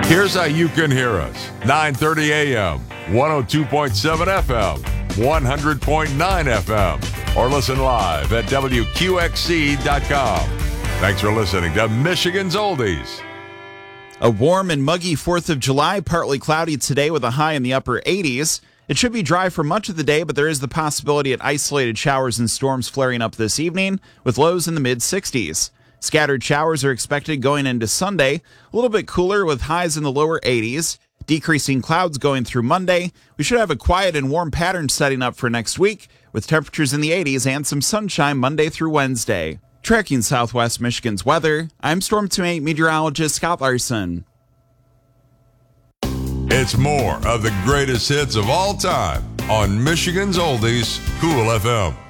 Here's how you can hear us. 9:30 a.m., 102.7 FM, 100.9 FM, or listen live at WQXC.com. Thanks for listening to Michigan's Oldies. A warm and muggy 4th of July, partly cloudy today with a high in the upper 80s. It should be dry for much of the day, but there is the possibility of isolated showers and storms flaring up this evening, with lows in the mid-60s. Scattered showers are expected going into Sunday, a little bit cooler with highs in the lower 80s. Decreasing clouds going through Monday. We should have a quiet and warm pattern setting up for next week, with temperatures in the 80s and some sunshine Monday through Wednesday. Tracking Southwest Michigan's weather, I'm Storm Team 8 meteorologist Scott Larson. It's more of the greatest hits of all time on Michigan's Oldies, Cool FM.